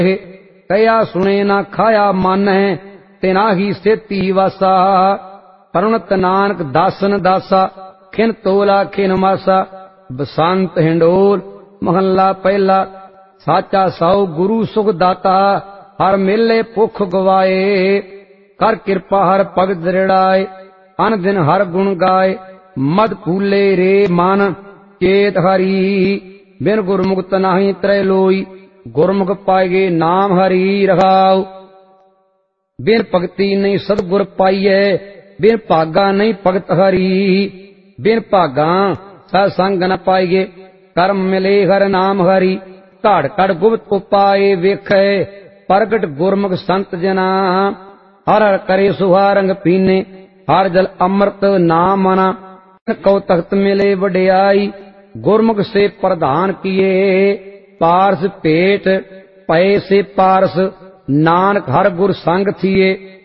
कया सुने ना खाया मन है तेना ही सेती वासा। परुणत नानक दासन दासा खिन तोला खिन मासा। बसंत हिंडोल महला पहला साचा सौ गुरु सुख दाता हर मेले भुख गवाए। कर कृपा हर भगत दृढ़ाए अन दिन हर गुण गाए। मद फूले रे मन चेत हरि बिन गुरमुख नाही त्रय लोई। गुरमुख पाएगे नाम हरि रखाओ। बिन भगति नहीं सतगुर पाइए बिन भागा नहीं भगत हरि। बिन भागा सत्संग न पाइए कर्म मिले हर नाम हरि। घड़ घड़ गुप्त उपाय वेखे प्रगट गुरमुख संत जना। हर हर करे सुहा रंग पीने हर जल अमृत नाम मना। कौ तख्त मिले वड्याई गुरमुख से प्रधान किए। पारस पेट पए से पारस नानक हर गुर संग थिए।